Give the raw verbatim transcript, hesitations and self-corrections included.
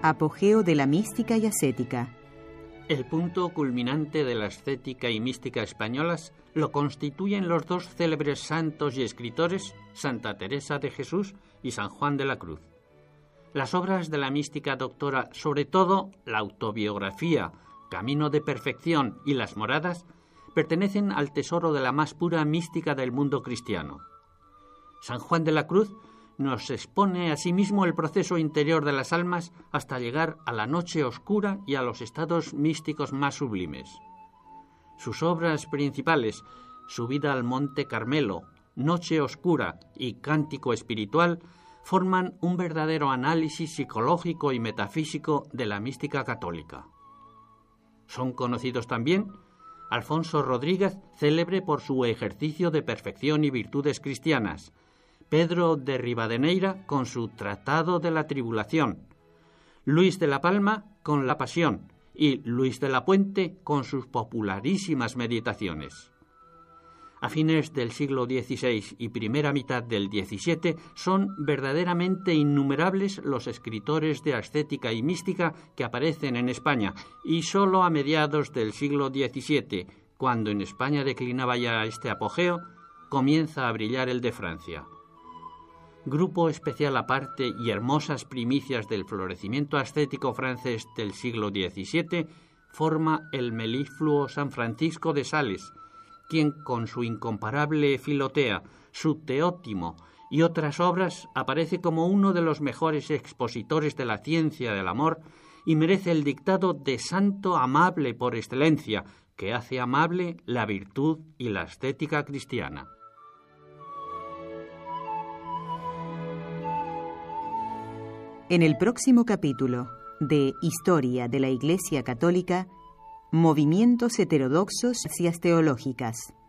Apogeo de la mística y ascética. El punto culminante de la ascética y mística españolas lo constituyen los dos célebres santos y escritores, Santa Teresa de Jesús y San Juan de la Cruz. Las obras de la mística doctora, sobre todo la autobiografía, Camino de Perfección y Las Moradas, pertenecen al tesoro de la más pura mística del mundo cristiano. San Juan de la Cruz nos expone asimismo el proceso interior de las almas hasta llegar a la noche oscura y a los estados místicos más sublimes. Sus obras principales, Subida al Monte Carmelo, Noche Oscura y Cántico Espiritual, forman un verdadero análisis psicológico y metafísico de la mística católica. Son conocidos también Alfonso Rodríguez, célebre por su ejercicio de perfección y virtudes cristianas, Pedro de Rivadeneira con su Tratado de la Tribulación, Luis de la Palma con la Pasión y Luis de la Puente con sus popularísimas meditaciones. A fines del siglo dieciséis y primera mitad del diecisiete son verdaderamente innumerables los escritores de ascética y mística que aparecen en España, y sólo a mediados del siglo diecisiete, cuando en España declinaba ya este apogeo, comienza a brillar el de Francia. Grupo especial aparte y hermosas primicias del florecimiento ascético francés del siglo diecisiete forma el melifluo San Francisco de Sales, quien con su incomparable Filotea, su Teótimo y otras obras aparece como uno de los mejores expositores de la ciencia del amor y merece el dictado de santo amable por excelencia, que hace amable la virtud y la ascética cristiana. En el próximo capítulo de Historia de la Iglesia Católica, movimientos heterodoxos y teológicas.